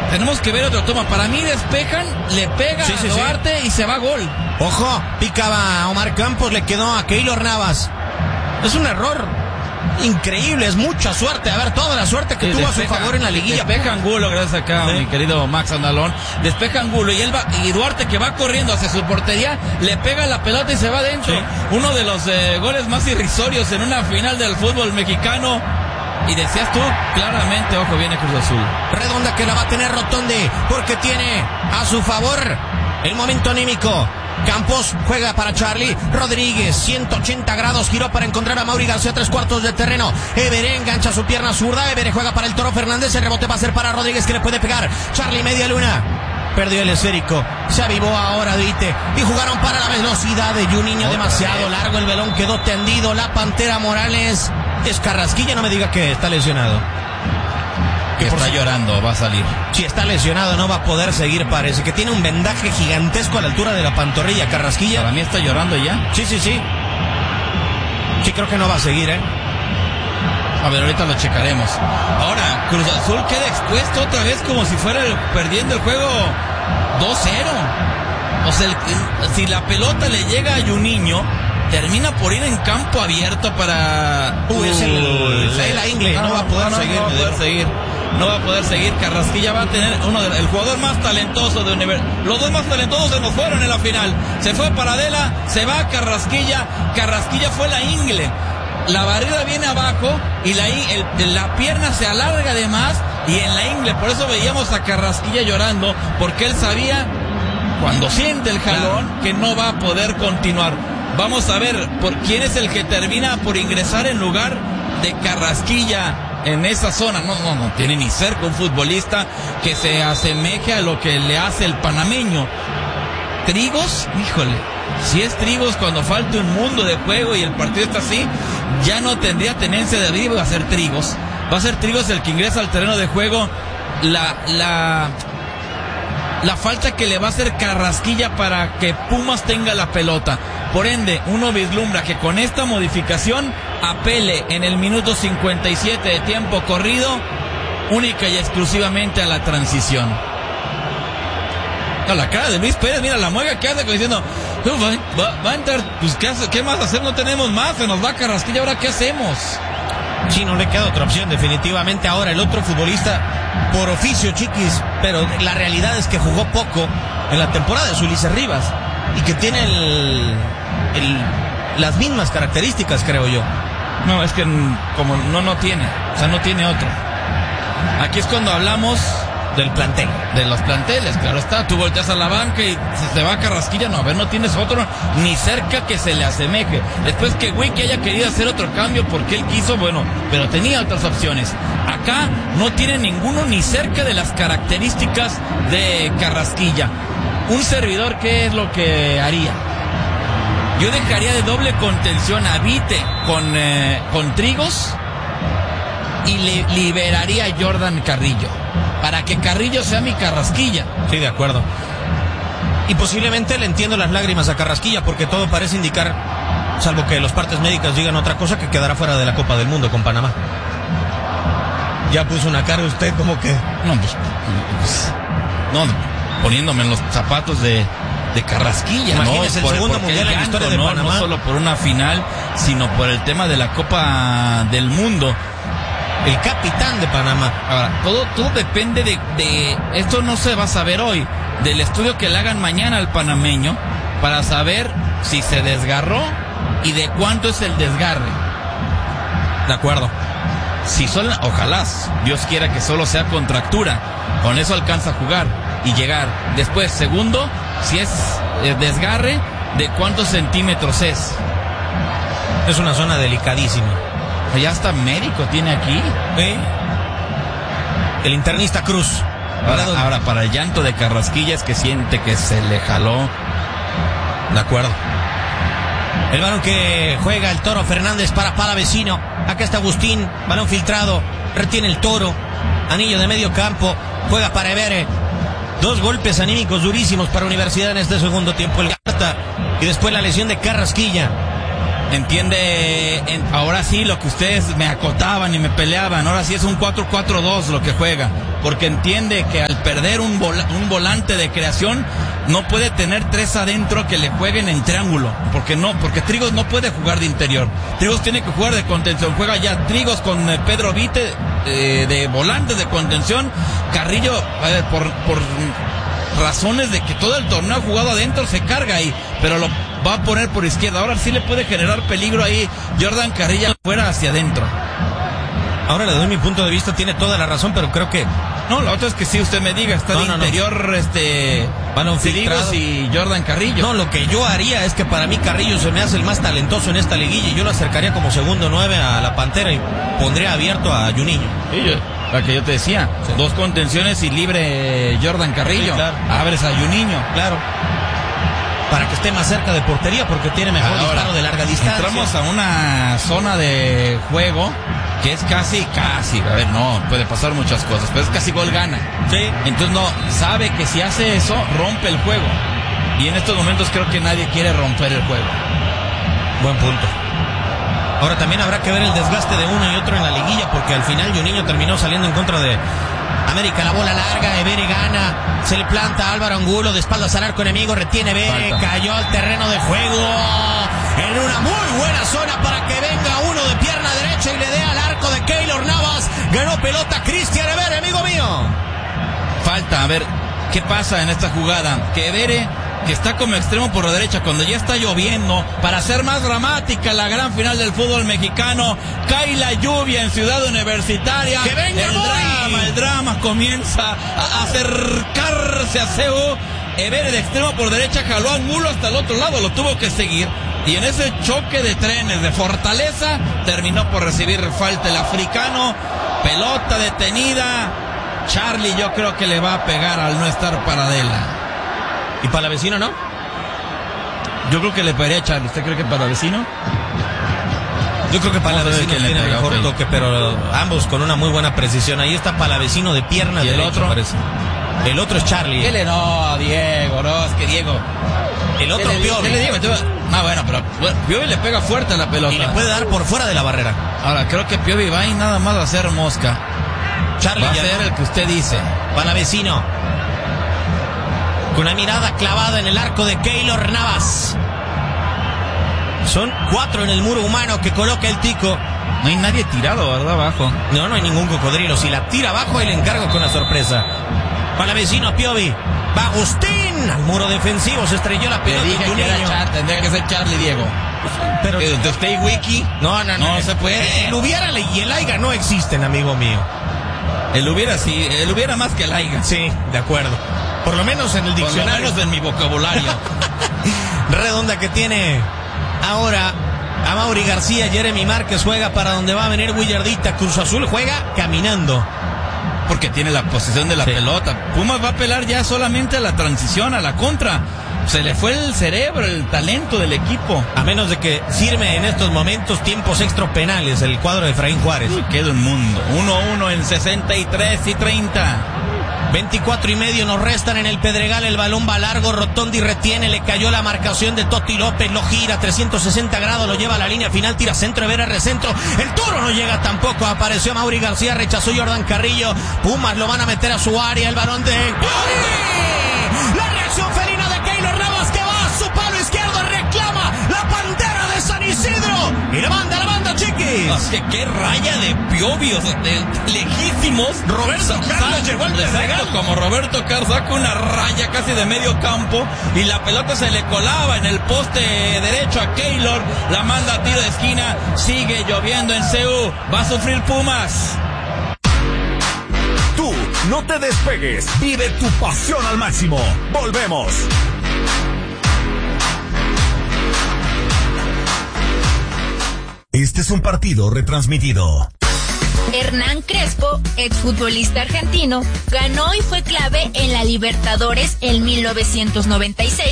Tenemos que ver otra toma. Para mí despejan, le pega a Duarte y se va a gol. Ojo, picaba Omar Campos, le quedó a Keylor Navas. Es un error increíble, es mucha suerte. A ver, toda la suerte que tuvo a su favor en la liguilla. Despeja Angulo, gracias acá, mi querido Max Andalón. Despeja Angulo y Duarte, que va corriendo hacia su portería, le pega la pelota y se va adentro. Sí. Uno de los goles más irrisorios en una final del fútbol mexicano. Y decías tú, claramente, ojo, viene Cruz Azul. Redonda que la va a tener Rotondi, porque tiene a su favor el momento anímico. Campos juega para Charlie Rodríguez, 180 grados, giró para encontrar a Mauri García, 3/4 de terreno. Everé engancha su pierna zurda, Everé juega para el Toro Fernández, el rebote va a ser para Rodríguez, que le puede pegar. Charlie media luna, perdió el esférico, se avivó ahora Duite y jugaron para la velocidad de Juninho, demasiado largo, el balón quedó tendido. La Pantera Morales es Carrasquilla, no me diga que está lesionado. Que está llorando, va a salir. Si está lesionado no va a poder seguir, parece que tiene un vendaje gigantesco a la altura de la pantorrilla, Carrasquilla. Para mí está llorando ya. Sí. Sí, creo que no va a seguir, A ver, ahorita lo checaremos. Ahora, Cruz Azul queda expuesto otra vez como si fuera perdiendo el juego 2-0. O sea, si la pelota le llega a Juninho, termina por ir en campo abierto para... la Ingle, no va a poder seguir. No va a poder seguir. Carrasquilla va a tener el jugador más talentoso de Univer. Los dos más talentosos se nos fueron en la final. Se fue Paradela, se va Carrasquilla. Carrasquilla fue la Ingle. La barrera viene abajo y la pierna se alarga de más y en la Ingle. Por eso veíamos a Carrasquilla llorando, porque él sabía, cuando siente el jalón, que no va a poder continuar. Vamos a ver por quién es el que termina por ingresar en lugar de Carrasquilla en esa zona. No tiene ni cerca un futbolista que se asemeje a lo que le hace el panameño. Trigos, híjole, si es Trigos cuando falte un mundo de juego y el partido está así, ya no tendría tenencia de arriba, va a ser Trigos. Va a ser Trigos el que ingresa al terreno de juego. La falta que le va a hacer Carrasquilla para que Pumas tenga la pelota. Por ende, uno vislumbra que con esta modificación apele en el minuto 57 de tiempo corrido única y exclusivamente a la transición. No, la cara de Luis Pérez, mira la mueca que hace diciendo, va a entrar, pues ¿qué más hacer? No tenemos más, se nos va Carrasquilla, ¿ahora qué hacemos? Sí, no le queda otra opción, definitivamente. Ahora el otro futbolista por oficio, Chiquis, pero la realidad es que jugó poco en la temporada de Ulises Rivas y que tiene las mismas características, creo yo. No, es que como no tiene, o sea, no tiene otro. Aquí es cuando hablamos del plantel, de los planteles, claro está. Tú volteas a la banca y se va Carrasquilla, no, a ver, no tienes otro ni cerca que se le asemeje. Después que Wiki haya querido hacer otro cambio porque él quiso, bueno, pero tenía otras opciones. Acá no tiene ninguno ni cerca de las características de Carrasquilla. Un servidor, ¿qué es lo que haría? Yo dejaría de doble contención a Vite con Trigos y le liberaría a Jordan Carrillo para que Carrillo sea mi Carrasquilla. Sí, de acuerdo. Y posiblemente le entiendo las lágrimas a Carrasquilla, porque todo parece indicar, salvo que los partes médicas digan otra cosa, que quedará fuera de la Copa del Mundo con Panamá. Ya puso una cara usted como que... No, poniéndome en los zapatos de Carrasquilla. Imagínese, el segundo mundial en la historia de Panamá. No solo por una final, sino por el tema de la Copa del Mundo. El capitán de Panamá. Ahora, todo depende de esto no se va a saber hoy, del estudio que le hagan mañana al panameño, para saber si se desgarró y de cuánto es el desgarre. De acuerdo. Si solo, ojalá, Dios quiera que solo sea contractura, con eso alcanza a jugar y llegar. Después, segundo, si es desgarre, de cuántos centímetros es. Es una zona delicadísima. Ya hasta médico tiene aquí. El internista Cruz. Ahora, para el llanto de Carrasquilla es que siente que se le jaló. De acuerdo. El balón que juega el Toro Fernández para Palavecino. Acá está Agustín, balón filtrado, retiene el Toro, anillo de medio campo, juega para Evere. Dos golpes anímicos durísimos para Universidad en este segundo tiempo. El gasta y después la lesión de Carrasquilla. Ahora sí, lo que ustedes me acotaban y me peleaban, ahora sí es un 4-4-2 lo que juega, porque entiende que al perder un volante de creación, no puede tener 3 adentro que le jueguen en triángulo, porque Trigos no puede jugar de interior, Trigos tiene que jugar de contención, juega ya Trigos con Pedro Vite de volantes de contención, Carrillo, por razones de que todo el torneo ha jugado adentro, se carga ahí, pero lo va a poner por izquierda. Ahora sí le puede generar peligro ahí Jordan Carrillo fuera hacia adentro. Ahora le doy mi punto de vista, tiene toda la razón, pero creo que... No, la otra es que sí, usted me diga, está de interior, Trigos y Jordan Carrillo. No, lo que yo haría es que para mí Carrillo se me hace el más talentoso en esta liguilla y yo lo acercaría como segundo 9 a la Pantera y pondría abierto a Juninho. Sí, la que yo te decía, sí. 2 contenciones y libre Jordan Carrillo. Sí, claro. Abres a Juninho. Claro. Para que esté más cerca de portería porque tiene mejor disparo de larga distancia. Entramos a una zona de juego que es casi, a ver, no, puede pasar muchas cosas, pero es casi gol gana. Sí. Entonces sabe que si hace eso, rompe el juego. Y en estos momentos creo que nadie quiere romper el juego. Buen punto. Ahora también habrá que ver el desgaste de uno y otro en la liguilla, porque al final Juninho terminó saliendo en contra de América. La bola larga, Ebere gana, se le planta a Álvaro Angulo, de espaldas al arco enemigo, retiene Ebere, cayó al terreno de juego, en una muy buena zona para que venga uno de pierna derecha y le dé al arco de Keylor Navas. Ganó pelota Cristian Ebere, amigo mío. Falta, a ver, ¿qué pasa en esta jugada? Que Ebere, que está como extremo por la derecha, cuando ya está lloviendo, para hacer más dramática la gran final del fútbol mexicano, cae la lluvia en Ciudad Universitaria. ¡Que venga el drama comienza a acercarse a CU. Ebere de extremo por derecha jaló a Angulo hasta el otro lado, lo tuvo que seguir. Y en ese choque de trenes de Fortaleza, terminó por recibir falta el africano. Pelota detenida. Charlie yo creo que le va a pegar al no estar Paradela. ¿Y Palavecino no? Yo creo que le pegaría a Charlie. ¿Usted cree que Palavecino? Yo creo que Palavecino tiene el mejor toque, pero ambos con una muy buena precisión. Ahí está Palavecino de pierna derecha, el otro parece. El otro es Charlie. No, Diego, no, es que Diego. El otro Piovi. Bueno, pero Piovi le pega fuerte a la pelota. Y le puede dar por fuera de la barrera. Ahora, creo que Piovi va y nada más va a hacer mosca. Charlie va a ser el que usted dice. Palavecino. Con una mirada clavada en el arco de Keylor Navas. Son 4 en el muro humano que coloca el Tico. No hay nadie tirado, ¿verdad? Abajo. No hay ningún cocodrilo. Si la tira abajo, ahí le encargo con la sorpresa. Palavecino a Piovi. Va Agustín. Al muro defensivo se estrelló la pelota. Le dije que era tendría que ser Charlie, Diego. Pero de usted y Wiki. No se puede. El hubiera y el aiga no existen, amigo mío. El hubiera más que el aiga. Sí, de acuerdo. Por lo menos en el diccionario. Por lo menos en mi vocabulario. Redonda que tiene ahora a Mauri García. Jeremy Márquez juega para donde va a venir Willardita. Cruz Azul juega caminando. Porque tiene la posición de la pelota. Pumas va a apelar ya solamente a la transición, a la contra. Se le fue el cerebro, el talento del equipo. A menos de que firme en estos momentos tiempos extrapenales el cuadro de Efraín Juárez. Queda un mundo. 1-1 en 63 y 30. 24 y medio nos restan en el Pedregal. El balón va largo, Rotondi retiene, le cayó la marcación de Totti López, lo gira 360 grados, lo lleva a la línea final, tira centro, Ebere recentro, el toro no llega tampoco, apareció Mauri García, rechazó Jordan Carrillo. Pumas lo van a meter a su área, el balón de ¡Piovi! La reacción felina de Keylor Navas, que va a su palo izquierdo, reclama la Pantera de San Isidro y la banda Chiquis. O sea, qué raya de Piovi, o sea, de lejísimos. Roberto Carlos llegó al Pedregal. Como Roberto Carlos saca una raya casi de medio campo y la pelota se le colaba en el poste derecho a Keylor, la manda a tiro de esquina, sigue lloviendo en CU, va a sufrir Pumas. Tú no te despegues, vive tu pasión al máximo. Volvemos. Este es un partido retransmitido. Hernán Crespo, exfutbolista argentino, ganó y fue clave en la Libertadores en 1996.